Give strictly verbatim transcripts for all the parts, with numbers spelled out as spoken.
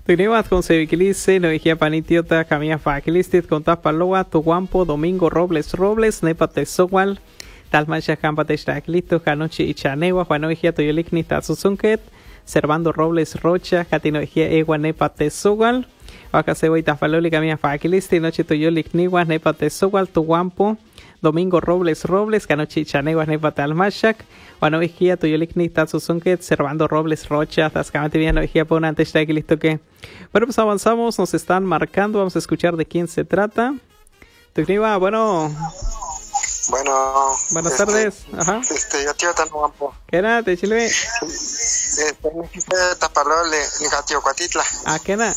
Tuniwas con Sevikilise, Noijia Panitiota, Camilla Faquilistit, con Tapaloa, Tuguampo, Domingo Robles Robles, Nepate Sowal, Talmacha Campate Staklisto, Canochi y Chanewa, Juanoijia Toyolikni Tatsusunket, Servando Robles Rocha, Catinoijia Ewa Nepate Sowal, Wakasewa y Tafaloli, Camilla Faquilisti, Noche Toyolikniwa, Nepate Sowal, Tuguampo, Domingo Robles Robles, Canochi Chaneguas Nepata Almashak, Wanoijia Toyolikni Tatsusunket, Servando Robles Rocha, Tascamate bien Noijia Pona antes de listo que. Bueno, pues avanzamos, nos están marcando, vamos a escuchar de quién se trata. Tucniva, bueno. Bueno. Buenas este, tardes. Ajá. Este, yo tío tan guapo. ¿Qué era? ¿Te chile? Este, necesito tapalole, negativo cuatitla. Ah, ¿qué era?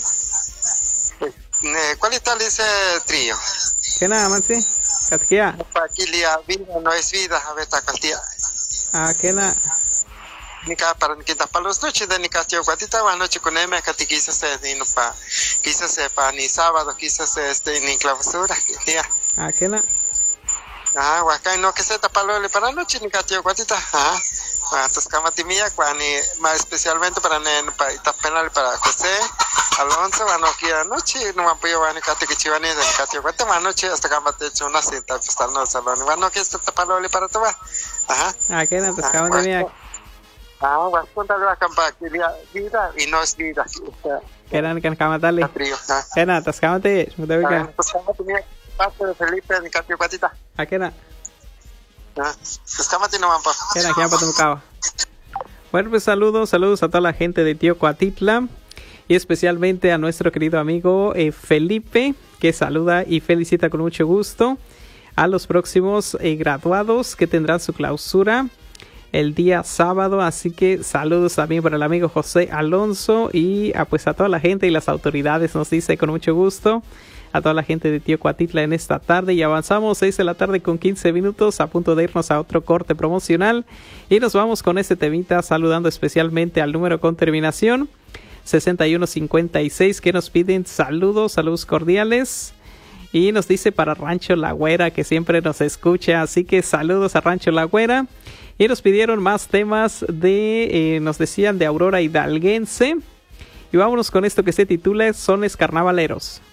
¿Cuál tal ese trío? ¿Qué era, Mansi? Katkia. Paquilia, vida no es vida, a ver, tacatia. Ah, ¿qué era? Nica para que tapalos noche de nicatio cuatita, noche con M, que quizás se no pa, quizás se pa ni sábado, quizás este ni clausura, día. Ah, ¿qué era? Ah, guacay no que se tapalole para noche nicatio cuatita. Ah. Entonces, Camatimía, más especialmente para penal para José Alonso, bueno, aquí anoche, no me apoyo, bueno, que chivani de Catio, cuánto más noche hasta que me hecho una cinta, pues tal no salón, bueno, que esto tapalo para tu va. Ajá. Ah, que no, pues Camatimía. Ah, bueno, cuéntale a Campa, que vida y no es vida. Que eran que Camatali. Que no, pues Camate, me te ubica. Pues Camatimía, parte de Felipe de Catio Cuatita. Ah, que no. Ah, pues Camati no vampa. Que no, que ya para tu cabo. Bueno, pues saludos, saludos a toda la gente de Teocuatitla y especialmente a nuestro querido amigo eh, Felipe, que saluda y felicita con mucho gusto a los próximos eh, graduados que tendrán su clausura el día sábado. Así que saludos también para el amigo José Alonso y a, pues a toda la gente y las autoridades, nos dice con mucho gusto. A toda la gente de Teocuatitla en esta tarde y avanzamos seis de la tarde con quince minutos a punto de irnos a otro corte promocional y nos vamos con este temita saludando especialmente al número con terminación sesenta y uno cincuenta y seis que nos piden saludos, saludos cordiales y nos dice para Rancho La Güera que siempre nos escucha, así que saludos a Rancho La Güera y nos pidieron más temas de, eh, nos decían de Aurora Hidalguense y vámonos con esto que se titula Sones Carnavaleros.